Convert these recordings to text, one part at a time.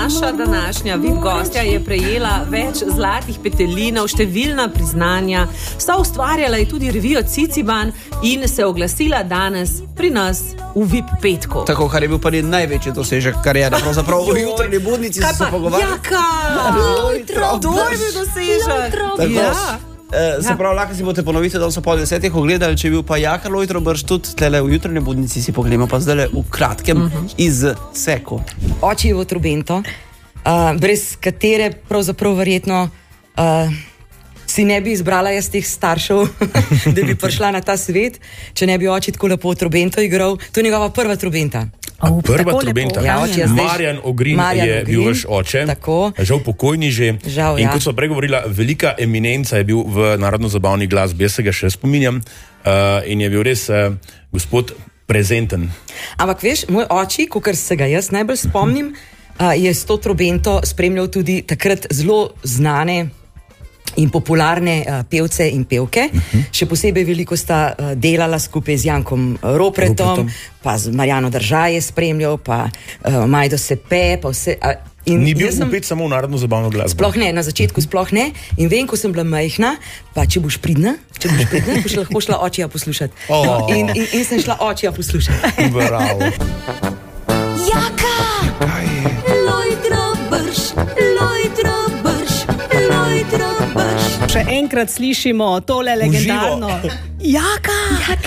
Naša današnja VIP gostja je prejela več zlatih petelinov, številna priznanja, soustvarjala je tudi revijo Ciciban in se oglasila danes pri nas v VIP petku. Tako, kar je bil pa največji dosežek karijere, pravzaprav v Jutranji budnici so se pogovarjali. Jaka! To je bil dosežek. Ja. Se pravi, lahko si boste ponoviti, da so po 10 ogledali, če je bil pa Jaka Lojtrobrž tudi tlele v Jutranji budnici, si pogledamo pa zdaj v kratkem izseku. Očijevo trobento, brez katere pravzaprav verjetno si ne bi izbrala jaz teh staršev, da bi prišla na ta svet, če ne bi oči tako lepo trobento igral. To je njegova prva trobenta. Prva trobenta. Ja, Marjan Ogrin je bil vaš oče, tako. Žal pokojni že. Žal, in kot so pregovorila, velika eminenca je bil v narodno-zabavni glasbi, jaz se ga še spominjam, in je bil res gospod prezenten. Ampak veš, moj oči, kakor se ga jaz najbolj spomnim, je s to trobento spremljal tudi takrat zelo znane in popularne pevce in pevke. Še posebej veliko sta delala skupaj z Jankom Ropretom, pa z Marjano Držaj je spremljal, pa Majdo Sepe, pa vse. Ni bil upet samo v narodno-zabavno glasbo. Sploh ne, na začetku sploh ne. In vem, ko sem bila majhna, pa če boš pridna, boš lahko šla očija poslušati. In sem šla očija poslušati. Bravo. Jaka! Lojtrobrž, Lojtrobrž, Lojtrobrž. Še enkrat slišimo tole legendarno. Jaka!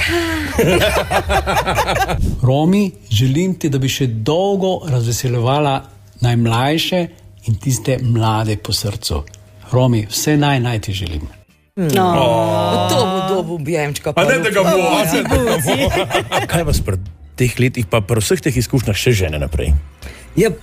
Romi, želim ti, da bi še dolgo razveseljevala najmlajše in tiste mlade po srcu. Romi, vse naj ti želim. To bo dobu bijemčka. Pa ne, da ga bo. Kaj vas pri teh letih, pa pri vseh teh izkušnjah še žene naprej? Ja,